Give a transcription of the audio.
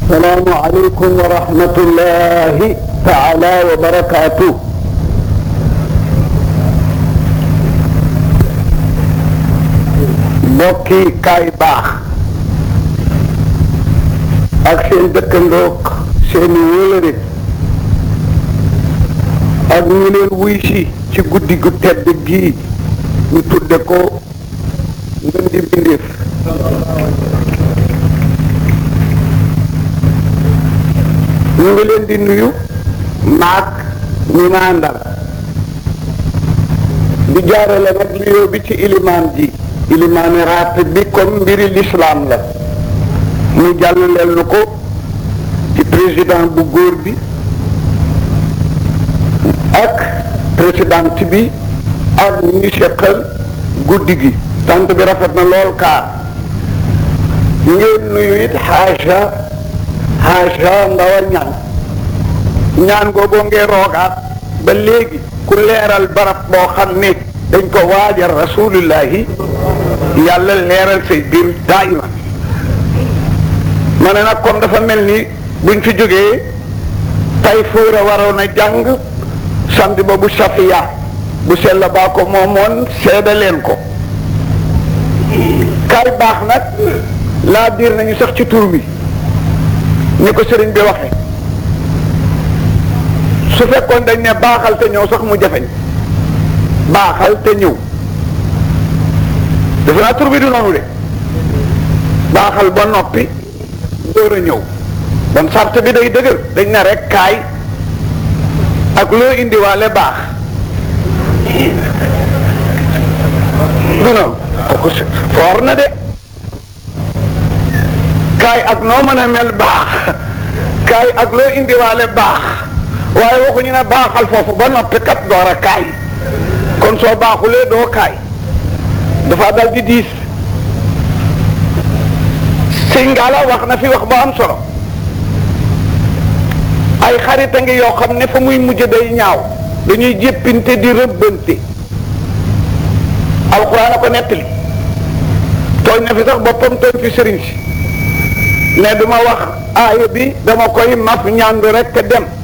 السلام عليكم ورحمة الله تعالى وبركاته. mbokki kaay baax ak seen dëkkandoog seeni wóolëre ak ñu leen wuy si ci guddi gu tedd gii ñu tudde ko ngën di bindeef ñu ngi leen di nuyu maak ñi ma àndal di jaarale nag nuyoo bi ci ilimaan ji ilimaani raat bi comme mbiri lislaam la mu jàllaleel nu ko ci président bu góor bi ak présidente bi ak ñu seqal guddi gi tant bi rafet na lool kaar ngeen nuyu it xaasa ndawa ñaan googoo ngeen roogaat ba léegi ku leeral barab boo xam ne dañ ko waajal rasulillahi yàlla leeral say biir daayima ma ne nag kon dafa mel ni buñ fi jógee tay fuura waroon a jàng samedi ba bu safiya bu sella baa ko moomoon seeda leen ko kaay baax nag laa biir nañu sax ci tur bi ni ko sëriñ bi waxe su fekkoon dañ ne baaxal te ñëw sax mu jafeñ baaxal te ñëw defe naa tur bi du noonu de baaxal ba noppi door a ñëw bon sart bi day dëgër dañ ne rek kaay ak loo indiwaale baax du noonu kooku foor na de kaay ak noo mën a mel baax kaay ak loo indiwaale baax waaye waxuñu ne baaxal foofu ba noppi kat door a kaay kon soo baaxulee doo kaay dafa dal di diis Singala wax na fi wax ba am solo ay xarit a ngi yoo xam ne fa muy mujj day ñaaw dañuy jéppinte di rëbbante alxuraan a ko nettali tooñ na fi sax boppam tooñ fi sëriñ si ne duma wax aaya bi dama koy maf ñàndu rek dem